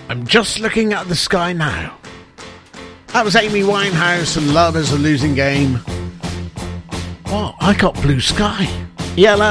I'm just looking at the sky now. That was Amy Winehouse and Love is a Losing Game. Oh, I got blue sky. Yellow.